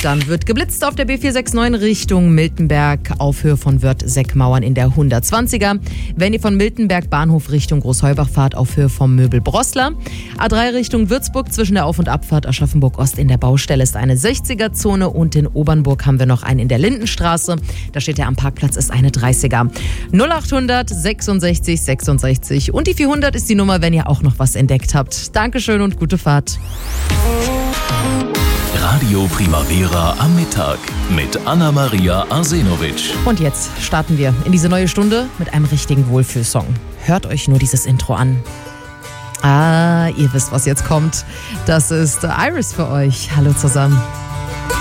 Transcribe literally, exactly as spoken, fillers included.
Dann wird geblitzt auf der B vier sechs neun Richtung Miltenberg auf Höhe von Wörth-Seckmauern in der hundertzwanziger. Wenn ihr von Miltenberg Bahnhof Richtung Großheubach fahrt, auf Höhe vom Möbel Brossler. A drei Richtung Würzburg zwischen der Auf- und Abfahrt Aschaffenburg Ost in der Baustelle ist eine sechziger-Zone und in Obernburg haben wir noch einen in der Lindenstraße. Da steht ja am Parkplatz, ist eine dreißiger. null achthundert sechsundsechzig sechsundsechzig und die vierhundert ist die Nummer, wenn ihr auch noch was entdeckt habt. Dankeschön und gute Fahrt. Radio Primavera am Mittag mit Anna-Maria Arsenovic. Und jetzt starten wir in diese neue Stunde mit einem richtigen Wohlfühlsong. Hört euch nur dieses Intro an. Ah, ihr wisst, was jetzt kommt. Das ist Iris für euch. Hallo zusammen.